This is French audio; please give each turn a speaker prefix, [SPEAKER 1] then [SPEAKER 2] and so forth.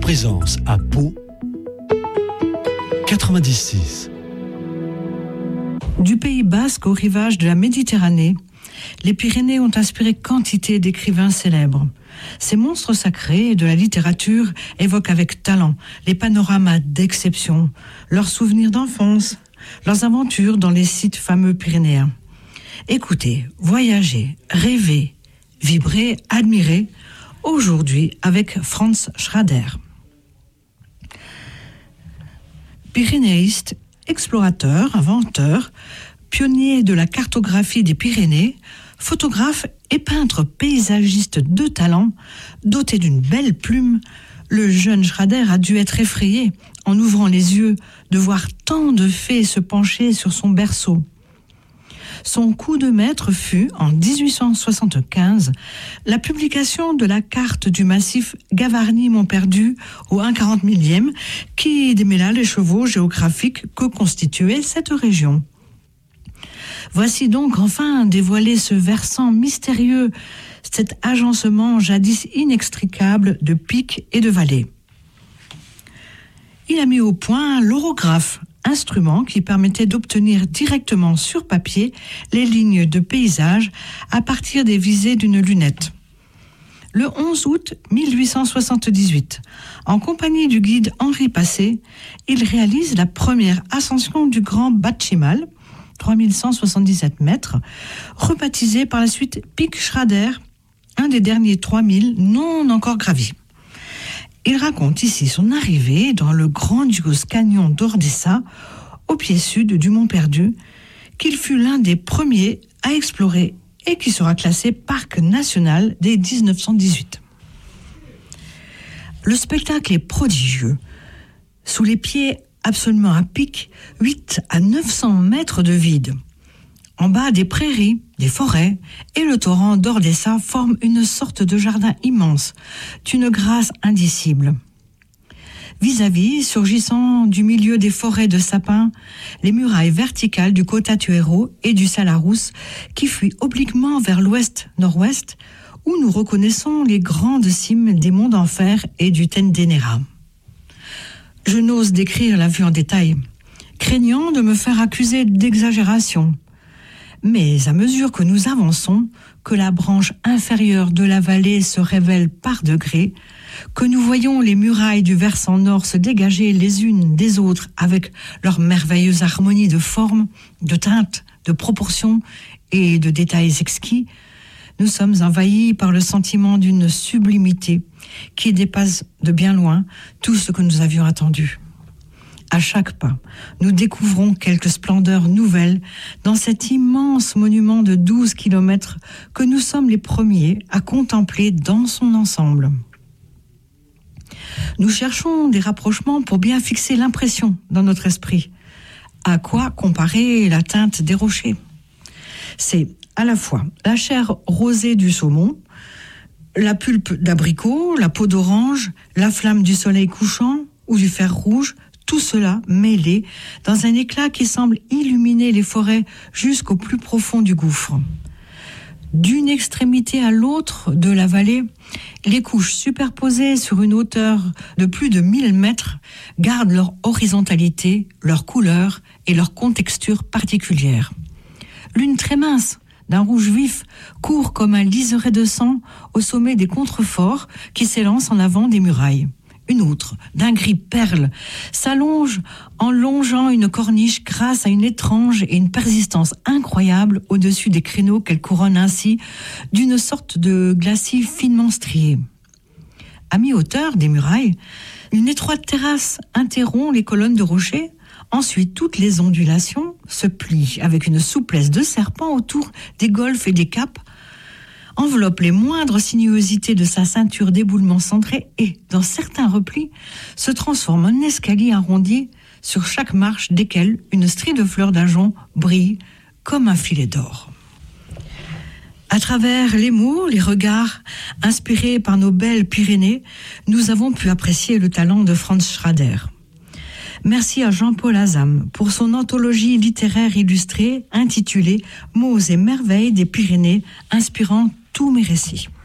[SPEAKER 1] présence à Pau 96.
[SPEAKER 2] Du Pays basque au rivage de la Méditerranée, les Pyrénées ont inspiré quantité d'écrivains célèbres. Ces monstres sacrés de la littérature évoquent avec talent les panoramas d'exception, leurs souvenirs d'enfance, leurs aventures dans les sites fameux pyrénéens. Écoutez, voyagez, rêvez, vibrez, admirez, aujourd'hui avec Franz Schrader. Pyrénéiste, explorateur, inventeur, pionnier de la cartographie des Pyrénées, photographe et peintre paysagiste de talent, doté d'une belle plume, le jeune Schrader a dû être effrayé en ouvrant les yeux de voir tant de fées se pencher sur son berceau. Son coup de maître fut, en 1875, la publication de la carte du massif Gavarnie-Montperdu au 1/40 millième qui démêla les chevaux géographiques que constituait cette région. Voici donc enfin dévoilé ce versant mystérieux, cet agencement jadis inextricable de pics et de vallées. Il a mis au point l'orographe, instrument qui permettait d'obtenir directement sur papier les lignes de paysage à partir des visées d'une lunette. Le 11 août 1878, en compagnie du guide Henri Passé, il réalise la première ascension du Grand Batchimal, 3177 mètres, rebaptisé par la suite Pic Schrader, un des derniers 3000 non encore gravis. Il raconte ici son arrivée dans le grandiose canyon d'Ordesa, au pied sud du Mont Perdu, qu'il fut l'un des premiers à explorer et qui sera classé parc national dès 1918. Le spectacle est prodigieux. Sous les pieds absolument à pic, 8 à 900 mètres de vide. En bas, des prairies, des forêts et le torrent d'Ordesa forment une sorte de jardin immense, d'une grâce indicible. Vis-à-vis, surgissant du milieu des forêts de sapins, les murailles verticales du Cotatuero et du Salarousse qui fuient obliquement vers l'ouest-nord-ouest, où nous reconnaissons les grandes cimes des monts d'Enfer et du Tendenera. Je n'ose décrire la vue en détail, craignant de me faire accuser d'exagération. Mais à mesure que nous avançons, que la branche inférieure de la vallée se révèle par degrés, que nous voyons les murailles du versant nord se dégager les unes des autres avec leur merveilleuse harmonie de formes, de teintes, de proportions et de détails exquis, nous sommes envahis par le sentiment d'une sublimité qui dépasse de bien loin tout ce que nous avions attendu. À chaque pas, nous découvrons quelques splendeurs nouvelles dans cet immense monument de 12 kilomètres que nous sommes les premiers à contempler dans son ensemble. Nous cherchons des rapprochements pour bien fixer l'impression dans notre esprit. À quoi comparer la teinte des rochers ? C'est à la fois la chair rosée du saumon, la pulpe d'abricot, la peau d'orange, la flamme du soleil couchant ou du fer rouge, tout cela mêlé dans un éclat qui semble illuminer les forêts jusqu'au plus profond du gouffre. D'une extrémité à l'autre de la vallée, les couches superposées sur une hauteur de plus de 1000 mètres gardent leur horizontalité, leur couleur et leur contexture particulière. L'une très mince, d'un rouge vif, court comme un liseré de sang au sommet des contreforts qui s'élancent en avant des murailles. Une autre, d'un gris perle, s'allonge en longeant une corniche grâce à une étrange et une persistance incroyable au-dessus des créneaux qu'elle couronne ainsi d'une sorte de glacis finement strié. À mi-hauteur des murailles, une étroite terrasse interrompt les colonnes de rochers. Ensuite, toutes les ondulations se plient avec une souplesse de serpent autour des golfes et des caps, enveloppe les moindres sinuosités de sa ceinture d'éboulements cendrés et, dans certains replis, se transforme en escalier arrondi sur chaque marche desquelles une strie de fleurs d'ajonc brille comme un filet d'or. À travers les mots, les regards inspirés par nos belles Pyrénées, nous avons pu apprécier le talent de Franz Schrader. Merci à Jean-Paul Azam pour son anthologie littéraire illustrée intitulée « Mots et merveilles des Pyrénées » inspirant tous mes récits.